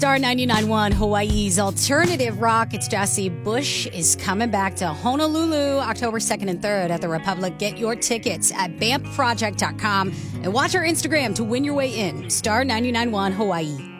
Star 99.1, Hawaii's alternative rock. It's Jesse. Bush is coming back to Honolulu October 2nd and 3rd at the Republic. Get your tickets at BAMPproject.com and watch our Instagram to win your way in. Star 99.1, Hawaii.